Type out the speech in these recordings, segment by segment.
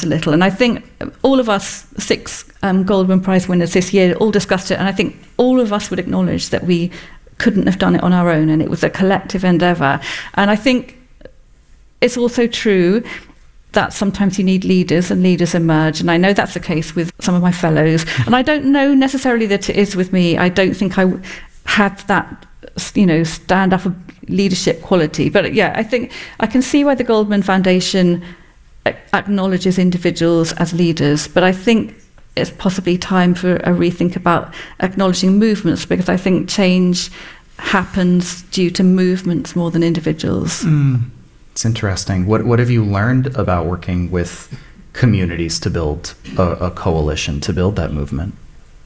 a little. And I think all of us, 6 Goldman Prize winners this year, all discussed it. And I think all of us would acknowledge that we couldn't have done it on our own, and it was a collective endeavour. And I think it's also true that sometimes you need leaders, and leaders emerge. And I know that's the case with some of my fellows. And I don't know necessarily that it is with me. I don't think I had that, stand up leadership quality. But yeah, I think I can see why the Goldman Foundation acknowledges individuals as leaders. But I think it's possibly time for a rethink about acknowledging movements, because I think change happens due to movements more than individuals. It's interesting. What have you learned about working with communities to build a coalition, to build that movement?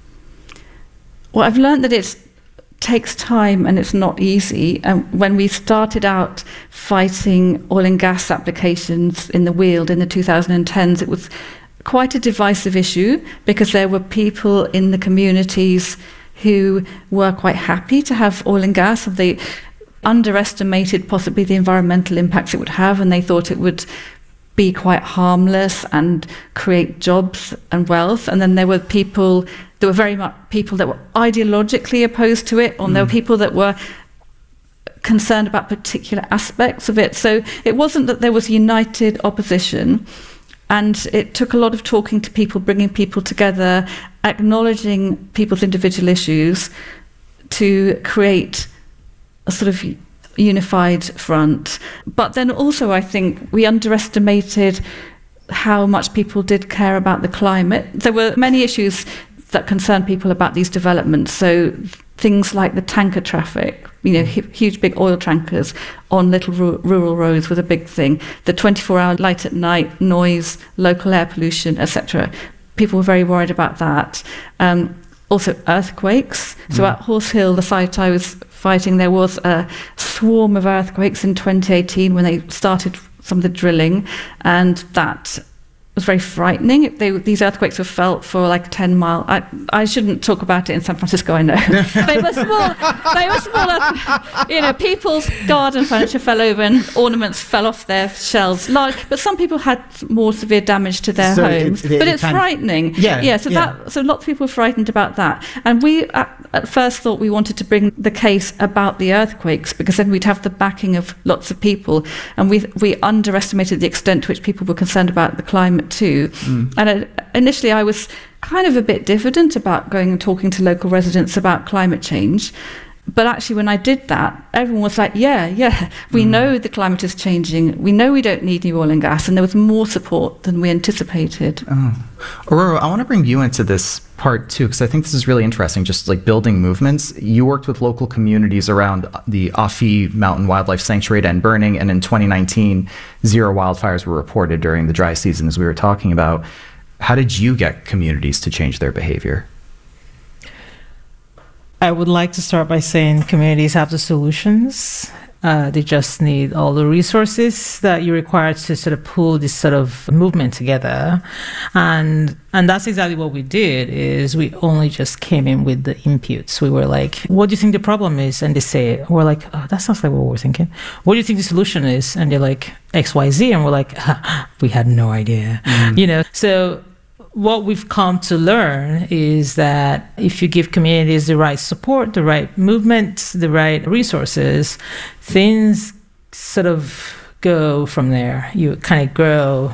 Well, I've learned that it takes time and it's not easy. When we started out fighting oil and gas applications in the Weald in the 2010s, it was quite a divisive issue, because there were people in the communities who were quite happy to have oil and gas, and they underestimated possibly the environmental impacts it would have, and they thought it would be quite harmless and create jobs and wealth. And then there were people that were very much people that were ideologically opposed to it, or there were people that were concerned about particular aspects of it. So it wasn't that there was united opposition. And it took a lot of talking to people, bringing people together, acknowledging people's individual issues to create a sort of unified front. But then also I think we underestimated how much people did care about the climate. There were many issues that concerned people about these developments. So things like the tanker traffic, huge big oil tankers on little rural roads was a big thing. The 24-hour light at night, noise, local air pollution, etc. People were very worried about that. Also earthquakes. So at Horse Hill, the site I was fighting, there was a swarm of earthquakes in 2018 when they started some of the drilling, and that was very frightening. These earthquakes were felt for like 10 miles. I shouldn't talk about it in San Francisco, I know. They were small. People's garden furniture fell over and ornaments fell off their shelves. But some people had more severe damage to their homes. But it's frightening. So lots of people were frightened about that. And we at first thought we wanted to bring the case about the earthquakes, because then we'd have the backing of lots of people. And we underestimated the extent to which people were concerned about the climate too. And initially I was kind of a bit diffident about going and talking to local residents about climate change. But actually when I did that, everyone was like, we know the climate is changing. We know we don't need new oil and gas. And there was more support than we anticipated. Aurora, I want to bring you into this part too, because I think this is really interesting, just like building movements. You worked with local communities around the Afi Mountain Wildlife Sanctuary and burning, and in 2019, 0 wildfires were reported during the dry season, as we were talking about. How did you get communities to change their behavior? I would like to start by saying communities have the solutions. They just need all the resources that you require to sort of pull this sort of movement together. And that's exactly what we did, is we only just came in with the inputs. We were like, what do you think the problem is? And they say, we're like, oh, that sounds like what we're thinking. What do you think the solution is? And they're like, XYZ. And we're like, we had no idea. So what we've come to learn is that if you give communities the right support, the right movement, the right resources, things sort of go from there. You kind of grow,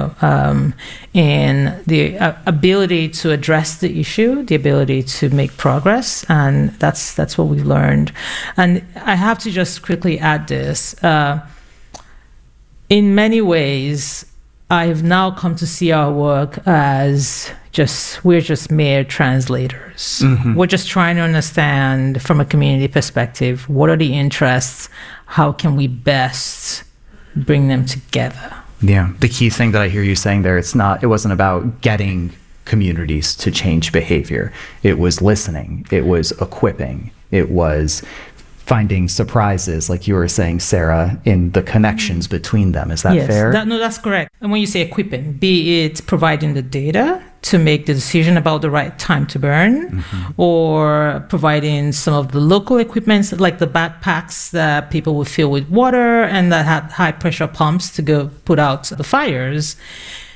in the ability to address the issue, the ability to make progress, and that's what we've learned. And I have to just quickly add this. In many ways, I've now come to see our work as we're just mere translators. We're just trying to understand from a community perspective, what are the interests? How can we best bring them together? Yeah. The key thing that I hear you saying there, it wasn't about getting communities to change behavior. It was listening. It was equipping. It was finding surprises, like you were saying, Sarah, in the connections between them. Is that fair? That's correct. And when you say equipping, be it providing the data to make the decision about the right time to burn, or providing some of the local equipment, like the backpacks that people would fill with water and that had high pressure pumps to go put out the fires.